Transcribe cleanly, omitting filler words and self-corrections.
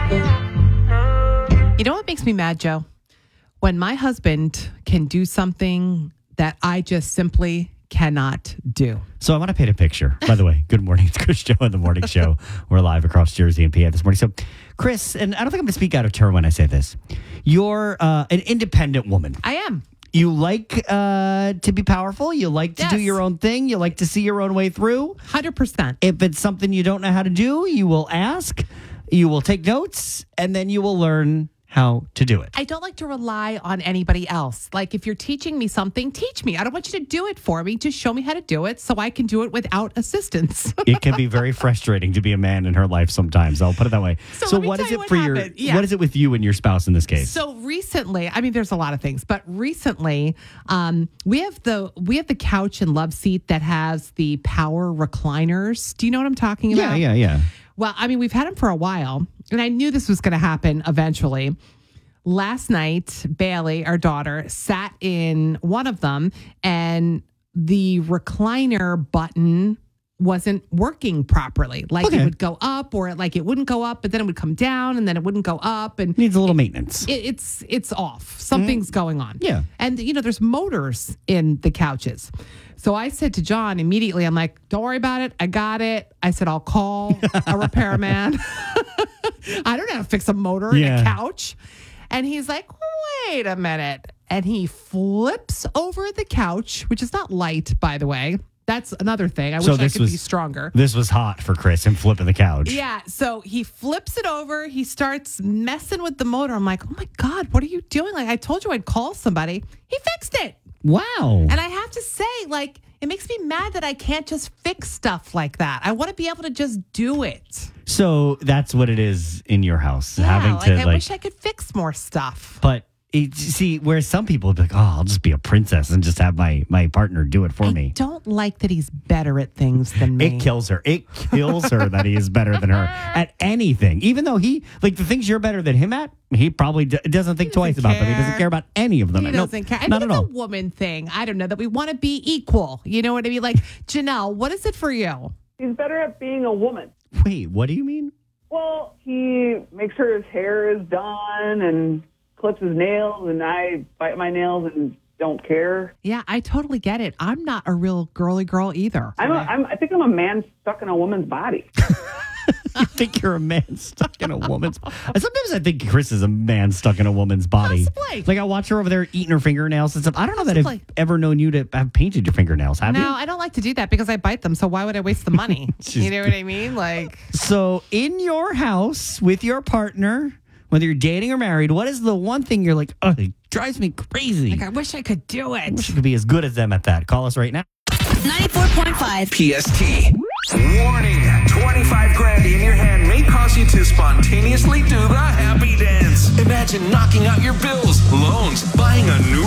You know what makes me mad, Joe? When my husband can do something that I just simply cannot do. So I want to paint a picture. By the way, good morning. It's Chris Joe in the Morning Show. We're live across Jersey and PA this morning. So, Chris, and I don't think I'm going to speak out of turn when I say this. You're an independent woman. I am. You like to be powerful. You like to do your own thing. You like to see your own way through. 100%. If it's something you don't know how to do, you will ask, you will take notes, and then you will learn how to do it. I don't like to rely on anybody else. Like, if you're teaching me something, teach me. I don't want you to do it for me. Just show me how to do it so I can do it without assistance. It can be very frustrating to be a man in her life sometimes. I'll put it that way. So what is it for happened. what is it with you and your spouse in this case? So recently, I mean, there's a lot of things, but recently, we have the couch and love seat that has the power recliners. Do you know what I'm talking about? Yeah. Well, I mean, we've had them for a while, and I knew this was going to happen eventually. Last night, Bailey, our daughter, sat in one of them, and the recliner button wasn't working properly. Like it would go up, or like it wouldn't go up, but then it would come down, and then it wouldn't go up, and needs a little maintenance. It's off. Something's going on. Yeah, and there's motors in the couches. So I said to John immediately, I'm like, don't worry about it. I got it. I said, I'll call a repairman. I don't know how to fix a motor in a couch. And he's like, wait a minute. And he flips over the couch, which is not light, by the way. That's another thing. I wish I could be stronger. This was hot for Chris, him flipping the couch. Yeah. So he flips it over. He starts messing with the motor. I'm like, oh my God, what are you doing? Like, I told you I'd call somebody. He fixed it. Wow. And I have to say, like, it makes me mad that I can't just fix stuff like that. I want to be able to just do it. So that's what it is in your house. Yeah, I wish I could fix more stuff. But see, whereas some people would be like, oh, I'll just be a princess and just have my partner do it for me. I don't like that he's better at things than me. It kills her. It kills her that he is better than her at anything. Even though the things you're better than him at, he probably doesn't think twice about them. He doesn't care about any of them. He doesn't care. I think it's a woman thing. I don't know, that we want to be equal. You know what I mean? Like, Janelle, what is it for you? He's better at being a woman. Wait, what do you mean? Well, he makes sure his hair is done and clips his nails, and I bite my nails and don't care. Yeah, I totally get it. I'm not a real girly girl either. I think I'm a man stuck in a woman's body. You think you're a man stuck in a woman's Sometimes I think Chris is a man stuck in a woman's body. Possibly. Like, I watch her over there eating her fingernails and stuff. I don't know that I've ever known you to have painted your fingernails, have you? No, I don't like to do that because I bite them, so why would I waste the money? You know what I mean? Like, so in your house with your partner, whether you're dating or married, what is the one thing you're like, oh, it drives me crazy? Like, I wish I could do it. I wish I could be as good as them at that. Call us right now. 94.5 PST. Warning, 25 grand in your hand may cause you to spontaneously do the happy dance. Imagine knocking out your bills, loans, buying a new